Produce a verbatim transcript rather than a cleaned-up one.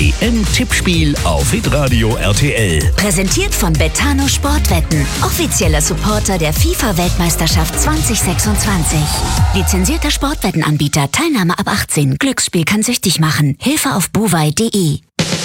W M-Tippspiel auf Hitradio R T L. Präsentiert von Betano Sportwetten, offizieller Supporter der FIFA-Weltmeisterschaft zwanzig sechsundzwanzig. Lizenzierter Sportwettenanbieter, Teilnahme ab achtzehn. Glücksspiel kann süchtig machen. Hilfe auf bovai punkt de.